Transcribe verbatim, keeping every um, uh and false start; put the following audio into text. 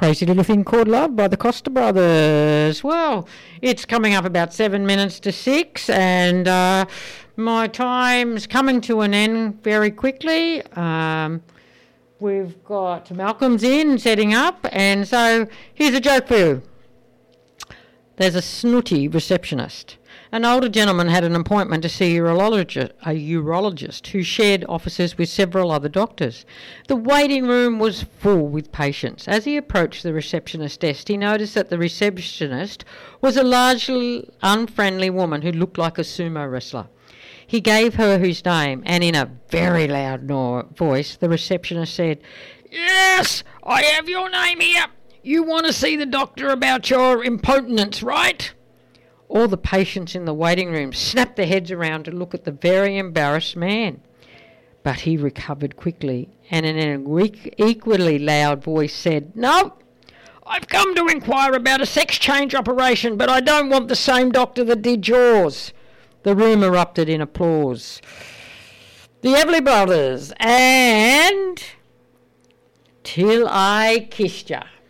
Crazy Little Thing Called Love by the Costa Brothers. Well, it's coming up about seven minutes to six, and uh, my time's coming to an end very quickly. Um, we've got Malcolm's in setting up, and so here's a joke for you. There's a snooty receptionist. An older gentleman had an appointment to see a urologist, a urologist who shared offices with several other doctors. The waiting room was full with patients. As he approached the receptionist's desk, he noticed that the receptionist was a largely unfriendly woman who looked like a sumo wrestler. He gave her his name, and in a very loud no- voice, the receptionist said, "Yes, I have your name here. You want to see the doctor about your impotence, right?" All the patients in the waiting room snapped their heads around to look at the very embarrassed man. But he recovered quickly and in an weak, equally loud voice said, "No, I've come to inquire about a sex change operation, but I don't want the same doctor that did yours." The room erupted in applause. The Everly Brothers and Till I Kissed Ya.